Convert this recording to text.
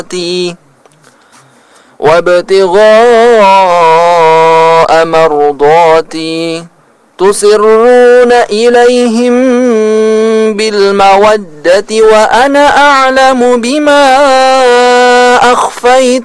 وابتغاء مرضاتي تسرون إليهم بالمودة وأنا أعلم بما أخفيتم